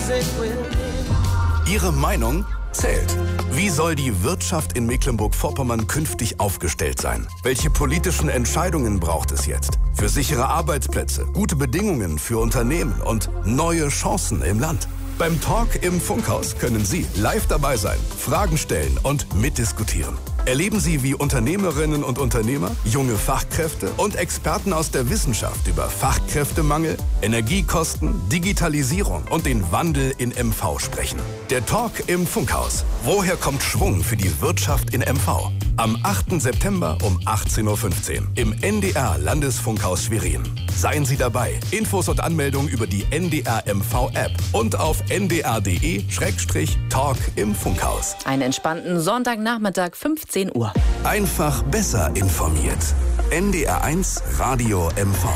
Ihre Meinung zählt. Wie soll die Wirtschaft in Mecklenburg-Vorpommern künftig aufgestellt sein? Welche politischen Entscheidungen braucht es jetzt? Für sichere Arbeitsplätze, gute Bedingungen für Unternehmen und neue Chancen im Land. Beim Talk im Funkhaus können Sie live dabei sein, Fragen stellen und mitdiskutieren. Erleben Sie, wie Unternehmerinnen und Unternehmer, junge Fachkräfte und Experten aus der Wissenschaft über Fachkräftemangel, Energiekosten, Digitalisierung und den Wandel in MV sprechen. Der Talk im Funkhaus. Woher kommt Schwung für die Wirtschaft in MV? Am 8. September um 18.15 Uhr im NDR Landesfunkhaus Schwerin. Seien Sie dabei. Infos und Anmeldungen über die NDR MV App und auf ndr.de/Talk im Funkhaus. Einen entspannten Sonntagnachmittag, 15 Uhr. Einfach besser informiert. NDR1 Radio MV.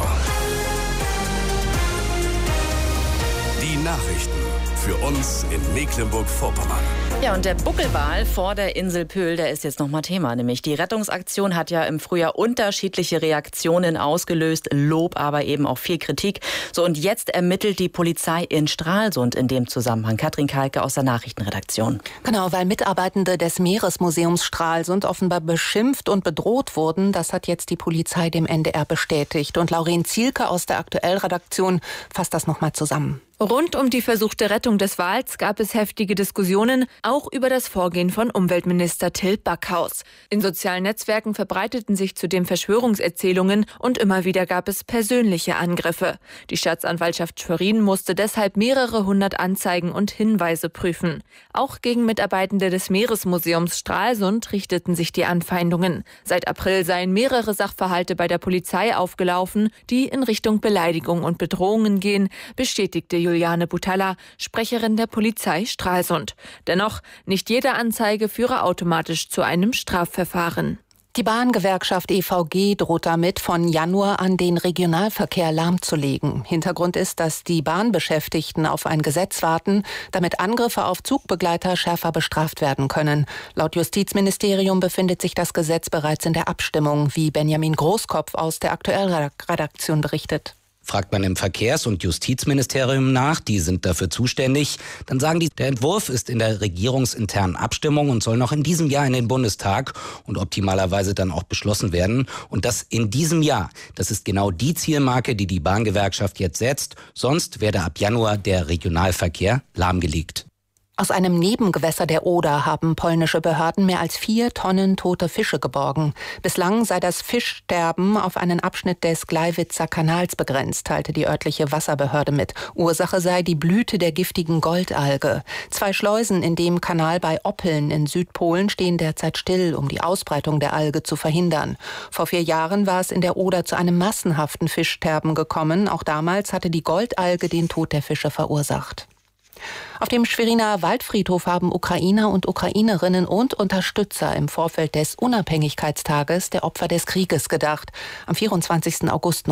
Die Nachrichten für uns in Mecklenburg-Vorpommern. Ja, und der Buckelwal vor der Insel Pöhl, der ist jetzt nochmal Thema. Nämlich die Rettungsaktion hat ja im Frühjahr unterschiedliche Reaktionen ausgelöst. Lob, aber eben auch viel Kritik. So, und jetzt ermittelt die Polizei in Stralsund in dem Zusammenhang. Katrin Kalke aus der Nachrichtenredaktion. Genau, weil Mitarbeitende des Meeresmuseums Stralsund offenbar beschimpft und bedroht wurden. Das hat jetzt die Polizei dem NDR bestätigt. Und Lauren Zielke aus der Aktuell-Redaktion fasst das nochmal zusammen. Rund um die versuchte Rettung des Wals gab es heftige Diskussionen, auch über das Vorgehen von Umweltminister Till Backhaus. In sozialen Netzwerken verbreiteten sich zudem Verschwörungserzählungen und immer wieder gab es persönliche Angriffe. Die Staatsanwaltschaft Schwerin musste deshalb mehrere hundert Anzeigen und Hinweise prüfen. Auch gegen Mitarbeitende des Meeresmuseums Stralsund richteten sich die Anfeindungen. Seit April seien mehrere Sachverhalte bei der Polizei aufgelaufen, die in Richtung Beleidigung und Bedrohungen gehen, bestätigte Juliane Butalla, Sprecherin der Polizei Stralsund. Dennoch, nicht jede Anzeige führe automatisch zu einem Strafverfahren. Die Bahngewerkschaft EVG droht damit, von Januar an den Regionalverkehr lahmzulegen. Hintergrund ist, dass die Bahnbeschäftigten auf ein Gesetz warten, damit Angriffe auf Zugbegleiter schärfer bestraft werden können. Laut Justizministerium befindet sich das Gesetz bereits in der Abstimmung, wie Benjamin Großkopf aus der Aktuell-Redaktion berichtet. Fragt man im Verkehrs- und Justizministerium nach, die sind dafür zuständig, dann sagen die, der Entwurf ist in der regierungsinternen Abstimmung und soll noch in diesem Jahr in den Bundestag und optimalerweise dann auch beschlossen werden. Und das in diesem Jahr, das ist genau die Zielmarke, die die Bahngewerkschaft jetzt setzt. Sonst werde ab Januar der Regionalverkehr lahmgelegt. Aus einem Nebengewässer der Oder haben polnische Behörden mehr als 4 Tonnen tote Fische geborgen. Bislang sei das Fischsterben auf einen Abschnitt des Gleiwitzer Kanals begrenzt, teilte die örtliche Wasserbehörde mit. Ursache sei die Blüte der giftigen Goldalge. 2 Schleusen in dem Kanal bei Oppeln in Südpolen stehen derzeit still, um die Ausbreitung der Alge zu verhindern. Vor 4 Jahren war es in der Oder zu einem massenhaften Fischsterben gekommen. Auch damals hatte die Goldalge den Tod der Fische verursacht. Auf dem Schweriner Waldfriedhof haben Ukrainer und Ukrainerinnen und Unterstützer im Vorfeld des Unabhängigkeitstages der Opfer des Krieges gedacht. Am 24. August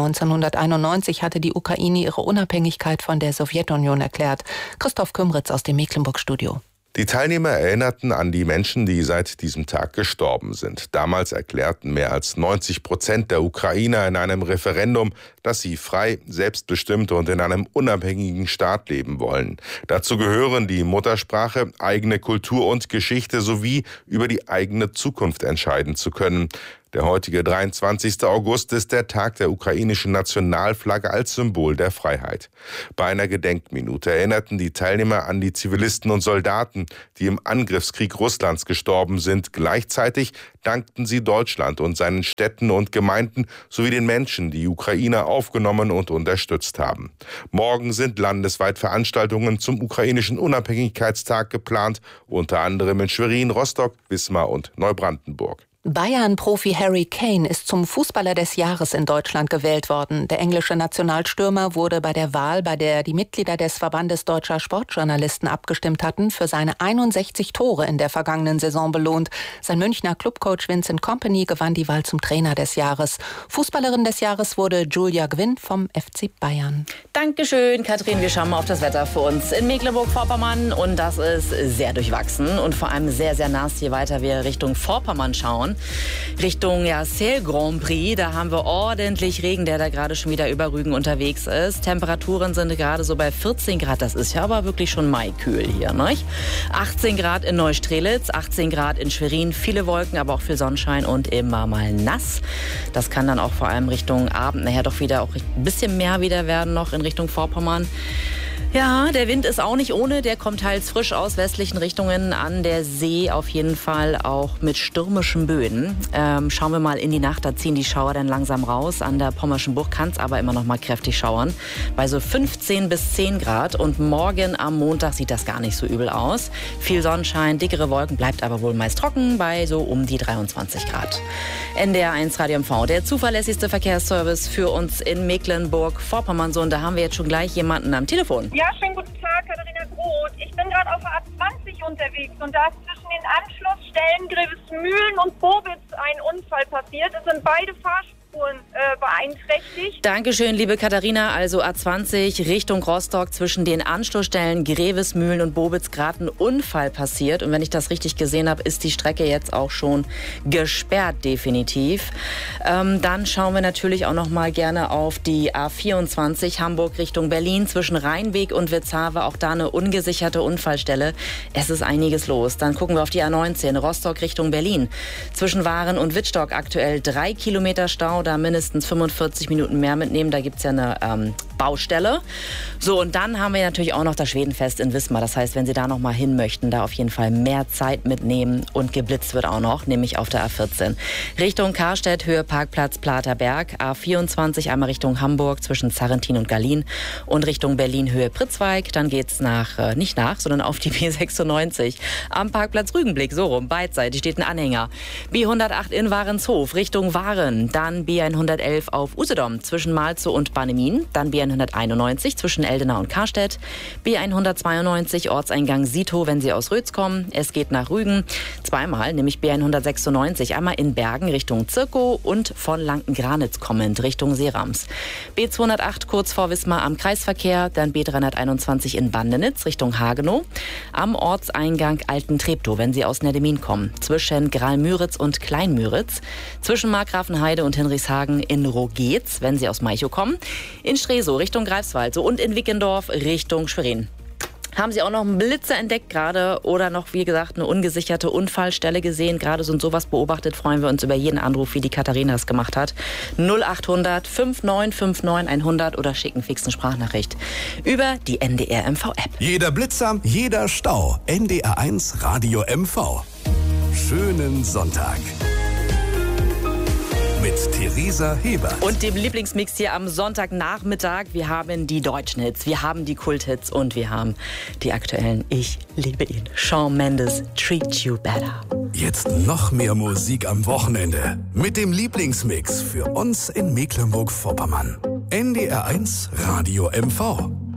1991 hatte die Ukraine ihre Unabhängigkeit von der Sowjetunion erklärt. Christoph Kümritz aus dem Mecklenburg-Studio. Die Teilnehmer erinnerten an die Menschen, die seit diesem Tag gestorben sind. Damals erklärten mehr als 90% der Ukrainer in einem Referendum, dass sie frei, selbstbestimmt und in einem unabhängigen Staat leben wollen. Dazu gehören die Muttersprache, eigene Kultur und Geschichte sowie über die eigene Zukunft entscheiden zu können. Der heutige 23. August ist der Tag der ukrainischen Nationalflagge als Symbol der Freiheit. Bei einer Gedenkminute erinnerten die Teilnehmer an die Zivilisten und Soldaten, die im Angriffskrieg Russlands gestorben sind. Gleichzeitig dankten sie Deutschland und seinen Städten und Gemeinden sowie den Menschen, die Ukrainer aufgenommen und unterstützt haben. Morgen sind landesweit Veranstaltungen zum ukrainischen Unabhängigkeitstag geplant, unter anderem in Schwerin, Rostock, Wismar und Neubrandenburg. Bayern-Profi Harry Kane ist zum Fußballer des Jahres in Deutschland gewählt worden. Der englische Nationalstürmer wurde bei der Wahl, bei der die Mitglieder des Verbandes Deutscher Sportjournalisten abgestimmt hatten, für seine 61 Tore in der vergangenen Saison belohnt. Sein Münchner Clubcoach Vincent Kompany gewann die Wahl zum Trainer des Jahres. Fußballerin des Jahres wurde Julia Gwynn vom FC Bayern. Dankeschön, Katrin. Wir schauen mal auf das Wetter für uns in Mecklenburg-Vorpommern. Und das ist sehr durchwachsen und vor allem sehr, sehr nass, je weiter wir Richtung Vorpommern schauen. Vorpommern. Richtung Sale Grand Prix, da haben wir ordentlich Regen, der da gerade schon wieder über Rügen unterwegs ist. Temperaturen sind gerade so bei 14 Grad, das ist ja aber wirklich schon maikühl hier, ne? 18 Grad in Neustrelitz, 18 Grad in Schwerin, viele Wolken, aber auch viel Sonnenschein und immer mal nass. Das kann dann auch vor allem Richtung Abend nachher doch wieder auch ein bisschen mehr wieder werden noch in Richtung Vorpommern. Ja, der Wind ist auch nicht ohne, der kommt teils frisch aus westlichen Richtungen, an der See auf jeden Fall auch mit stürmischen Böen. Schauen wir mal in die Nacht, da ziehen die Schauer dann langsam raus. An der Pommerschen Bucht kann es aber immer noch mal kräftig schauern, bei so 15 bis 10 Grad. Und morgen am Montag sieht das gar nicht so übel aus. Viel Sonnenschein, dickere Wolken, bleibt aber wohl meist trocken bei so um die 23 Grad. NDR1 Radio MV, der zuverlässigste Verkehrsservice für uns in Mecklenburg-Vorpommern. So, und da haben wir jetzt schon gleich jemanden am Telefon. Ja, schönen guten Tag, Katharina Groth. Ich bin gerade auf der A20 unterwegs und da ist zwischen den Anschlussstellen Grevesmühlen und Bobitz ein Unfall passiert. Es sind beide Fahrspuren beeinträchtigt. Dankeschön, liebe Katharina. Also A20 Richtung Rostock zwischen den Anschlussstellen Grevesmühlen und Bobitz gerade ein Unfall passiert. Und wenn ich das richtig gesehen habe, ist die Strecke jetzt auch schon gesperrt, definitiv. Dann schauen wir natürlich auch noch mal gerne auf die A24 Hamburg Richtung Berlin zwischen Rheinweg und Witzhawe. Auch da eine ungesicherte Unfallstelle. Es ist einiges los. Dann gucken wir auf die A19 Rostock Richtung Berlin. Zwischen Waren und Wittstock aktuell 3 Kilometer Stau. Da mindestens 45 Minuten mehr mitnehmen. Da gibt es ja eine Baustelle. So, und dann haben wir natürlich auch noch das Schwedenfest in Wismar. Das heißt, wenn Sie da noch mal hin möchten, da auf jeden Fall mehr Zeit mitnehmen. Und geblitzt wird auch noch, nämlich auf der A14. Richtung Karstedt, Höhe Parkplatz Platerberg. A24 einmal Richtung Hamburg zwischen Zarrentin und Gallien. Und Richtung Berlin, Höhe Pritzweig. Dann geht's sondern auf die B96. Am Parkplatz Rügenblick, so rum, beidseitig steht ein Anhänger. B108 in Warenshof, Richtung Waren. Dann B111 auf Usedom zwischen Malzow und Bannemin. Dann B191 zwischen Eldena und Karstedt. B192 Ortseingang Sito, wenn Sie aus Rötz kommen. Es geht nach Rügen. Zweimal, nämlich B196. Einmal in Bergen Richtung Zirkow und von Lanken-Granitz kommend Richtung Seerams. B208 kurz vor Wismar am Kreisverkehr. Dann B321 in Bandenitz Richtung Hagenow. Am Ortseingang Alten-Treptow, wenn Sie aus Neddemin kommen. Zwischen Graal-Müritz und Klein-Müritz. Zwischen Markgrafenheide und Hinrichshagen in Rogetz, wenn Sie aus Malchow kommen. In Stresow Richtung Greifswald und in Wickendorf Richtung Schwerin. Haben Sie auch noch einen Blitzer entdeckt gerade oder noch, wie gesagt, eine ungesicherte Unfallstelle gesehen? Gerade so und sowas beobachtet, freuen wir uns über jeden Anruf, wie die Katharina es gemacht hat. 0800 5959 100 oder schicken fixen Sprachnachricht über die NDR MV App. Jeder Blitzer, jeder Stau. NDR1 Radio MV. Schönen Sonntag. Mit Theresa Hebert. Und dem Lieblingsmix hier am Sonntagnachmittag. Wir haben die deutschen Hits, wir haben die Kulthits und wir haben die aktuellen. Ich liebe ihn. Shawn Mendes, Treat You Better. Jetzt noch mehr Musik am Wochenende. Mit dem Lieblingsmix für uns in Mecklenburg-Vorpommern. NDR1 Radio MV.